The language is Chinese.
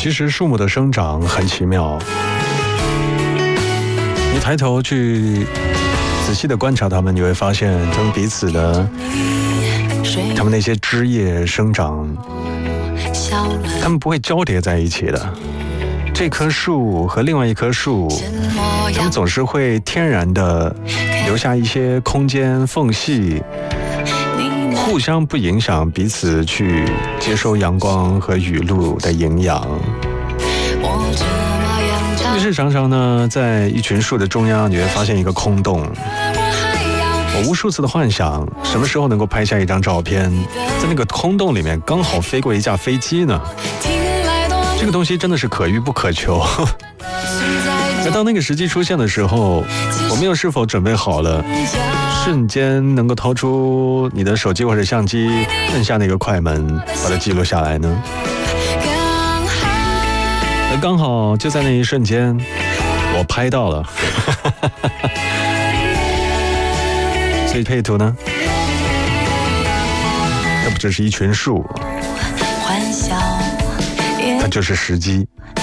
其实树木的生长很奇妙，你抬头去仔细的观察它们，你会发现它们彼此的，它们那些枝叶生长，它们不会交叠在一起的。这棵树和另外一棵树，它们总是会天然的留下一些空间缝隙，互相不影响彼此去接收阳光和雨露的营养。于是常常呢，在一群树的中央，你会发现一个空洞。我无数次的幻想，什么时候能够拍下一张照片，在那个空洞里面刚好飞过一架飞机呢？这个东西真的是可遇不可求。而当那个时机出现的时候，我们又是否准备好了，瞬间能够掏出你的手机或者相机，摁下那个快门，把它记录下来呢？而刚好就在那一瞬间，我拍到了。所以配图呢，它不只是一群树，它就是时机。